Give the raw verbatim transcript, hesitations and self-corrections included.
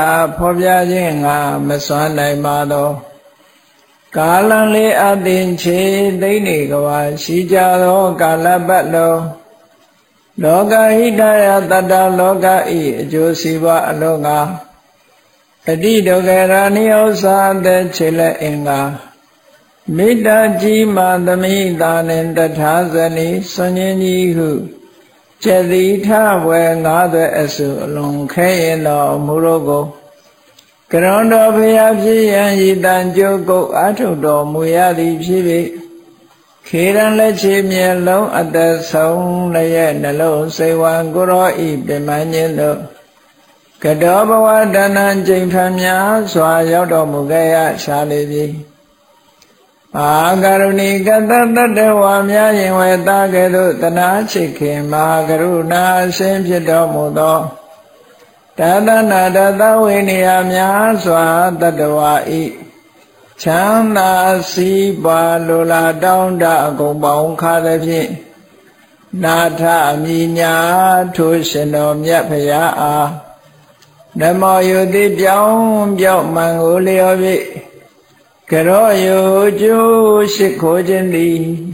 ဖော်ပြခြင်းငါမစွမ်းနိုင်ပါသောကာလံလေးအသင်ချေသိနေကဘာရှိကြသောကာလပတ်လုံးလောကဟိတယတတ္တလောကဤအကျိုးစီးပွားအလုံးငါအတိဒုက္ခရာနိဥ္စာအသက်ခြေလက်အင်္ဂါမေတ္တာကြီးမှသမိတာနှင့်တထာဇနီဆွန်ញကြီးဟုကျက်တိထဝဲငါးသွဲအစုအလုံးခဲရင်တော်မူလို့ကိုကရုဏတော်ဘုရားဖြစ်ရန်ဤတန်ကြုတ်ကုတ်အာထုတော်မူရသည်ဖြစ်၍ခေရန်လက်ချေမျက်လုံးအသက်ဆုံးလည်းရဲ့နှလုံးစိတ်ဝံကိုရောဤပြမញ្ញင်းတို့ကတောဘဝတဏ္ဏကျိန်ဖန်များစွာရောက်တော်မူခဲ့ရရှာလေပြီအာကရုဏီကတတတ္တဝါများရင်ဝေတာကဲ့သို့တနာချစ်ခင်မဟာကရုဏာအရှင်ဖြစ်တော်မူသောတသနာတသဝိနည်းများစွာတတ္တဝါဤချမ်းသာစီးပွားလိုလားတောင်းတအကုန်ပေါင်းခါသဖြင့်နာထအမိညာထိုရှင်တော်မြတ်ဖရာအားနမောယုတိပြောင်းပြောင်းမှန်ကိုလျော်၍ကရောယုကျိုးရှိခိုးခြင်းသည်